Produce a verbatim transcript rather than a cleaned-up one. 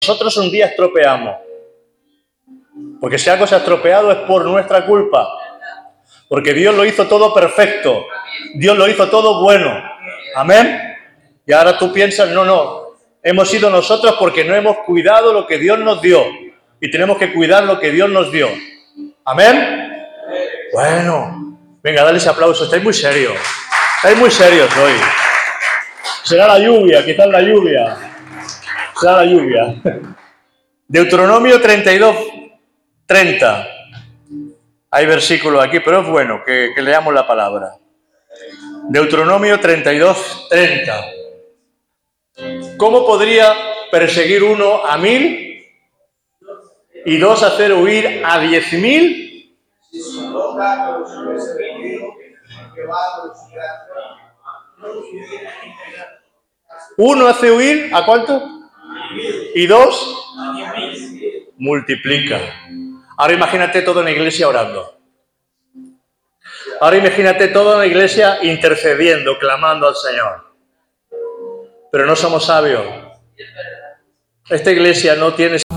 nosotros un día estropeamos. Porque si algo se ha estropeado es por nuestra culpa. Porque Dios lo hizo todo perfecto. Dios lo hizo todo bueno. Amén. Y ahora tú piensas, no, no. Hemos sido nosotros porque no hemos cuidado lo que Dios nos dio. Y tenemos que cuidar lo que Dios nos dio. Amén. Bueno. Venga, dale ese aplauso. Estáis muy serios. Estáis muy serios hoy. Será la lluvia, quizás la lluvia. Será la lluvia. Deuteronomio treinta y dos, treinta. Hay versículos aquí, pero es bueno que, que leamos la palabra. Deuteronomio treinta y dos, treinta. ¿Cómo podría perseguir uno a mil y dos hacer huir a diez mil? Uno hace huir ¿a cuánto? Y dos multiplica. Ahora imagínate todo en la iglesia orando. Ahora imagínate todo en la iglesia intercediendo, clamando al Señor. Pero no somos sabios. Esta iglesia no tiene